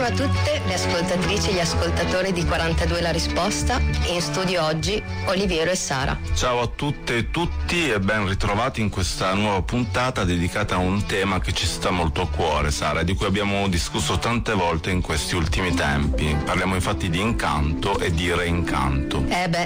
a tutte le ascoltatrici e gli ascoltatori di 42 La Risposta. In studio oggi Oliviero e Sara. Ciao a tutte e tutti e ben ritrovati in questa nuova puntata dedicata a un tema che ci sta molto a cuore, Sara, di cui abbiamo discusso tante volte in questi ultimi tempi. Parliamo infatti di incanto e di reincanto.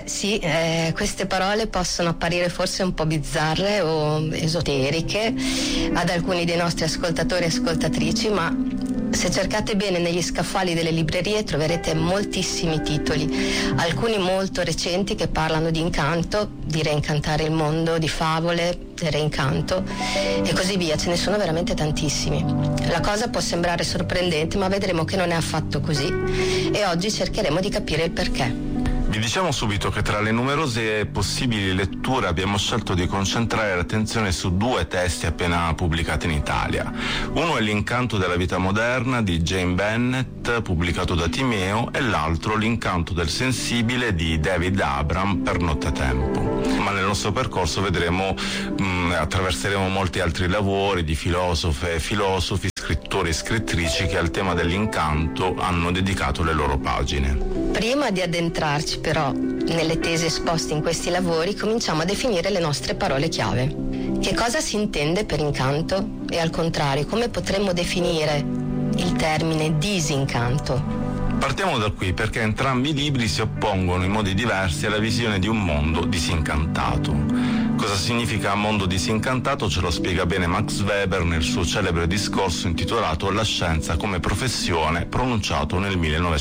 Queste parole possono apparire forse un po' bizzarre o esoteriche ad alcuni dei nostri ascoltatori e ascoltatrici, ma se cercate bene negli scaffali delle librerie troverete moltissimi titoli, alcuni molto recenti che parlano di incanto, di reincantare il mondo, di favole, del reincanto e così via. Ce ne sono veramente tantissimi. La cosa può sembrare sorprendente, ma vedremo che non è affatto così e oggi cercheremo di capire il perché. Vi diciamo subito che tra le numerose possibili letture abbiamo scelto di concentrare l'attenzione su due testi appena pubblicati in Italia. Uno è L'incanto della vita moderna di Jane Bennett, pubblicato da Timeo, e l'altro L'incanto del sensibile di David Abram per Nottetempo. Ma nel nostro percorso attraverseremo molti altri lavori di filosofe e filosofi, scrittori e scrittrici che al tema dell'incanto hanno dedicato le loro pagine. Prima di addentrarci però nelle tesi esposte in questi lavori, cominciamo a definire le nostre parole chiave. Che cosa si intende per incanto? E al contrario, come potremmo definire il termine disincanto? Partiamo da qui perché entrambi i libri si oppongono in modi diversi alla visione di un mondo disincantato. Cosa significa mondo disincantato ce lo spiega bene Max Weber nel suo celebre discorso intitolato La scienza come professione, pronunciato nel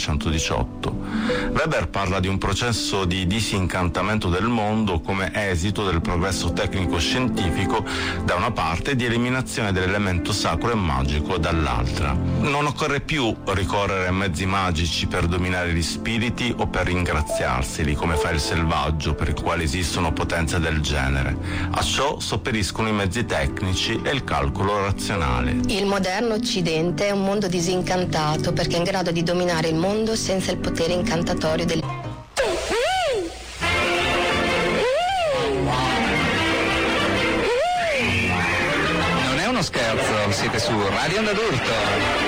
1918. Weber parla di un processo di disincantamento del mondo come esito del progresso tecnico-scientifico da una parte e di eliminazione dell'elemento sacro e magico dall'altra. Non occorre più ricorrere a mezzi magici per dominare gli spiriti o per ringraziarseli come fa il selvaggio, per il quale esistono potenze del genere. A ciò sopperiscono i mezzi tecnici e il calcolo razionale. Il moderno Occidente è un mondo disincantato perché è in grado di dominare il mondo senza il potere incantatorio del... Non è uno scherzo, siete su Radio Onda d'Urto.